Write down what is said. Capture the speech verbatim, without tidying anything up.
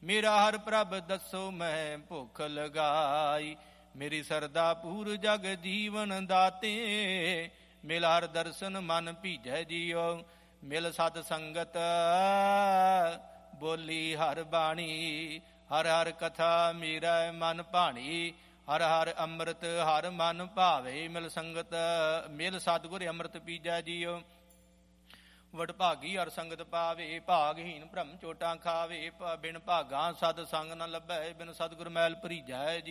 ਮੇਰਾ ਹਰ ਪ੍ਰਭ ਦੱਸੋ ਮੈਂ ਭੁੱਖ ਲਗਾਈ। ਮੇਰੀ ਸਰਦਾ ਪੂਰ ਜਗ ਜੀਵਨ ਦਾਤੇ, ਮਿਲ ਹਰ ਦਰਸ਼ਨ ਮਨ ਭੀਜੈ ਜੀਓ। ਮਿਲ ਸਤ ਸੰਗਤ ਬੋਲੀ ਹਰ ਬਾਣੀ, ਹਰ ਹਰ ਕਥਾ ਮੇਰਾ ਮਨ ਭਾਣੀ। ਹਰ ਹਰ ਅੰਮ੍ਰਿਤ ਹਰ ਮਨ ਭਾਵੇ, ਮਿਲ ਸੰਗਤ ਮਿਲ ਸਤਿਗੁਰ ਅੰਮ੍ਰਿਤ ਪੀਜੈ ਜੀਓ। ਵਡਭਾਗੀ ਹਰ ਸੰਗਤ ਪਾਵੇ, ਭਾਗਹੀਨ ਭ੍ਰਮ ਚੋਟਾਂ ਖਾਵੇ। ਬਿਨ ਭਾਗਾਂ ਸਤ ਸੰਗ ਨ ਲੱਭੈ, ਬਿਨ ਸਤਿਗੁਰ ਮੈਲ ਭਰੀਜੈ।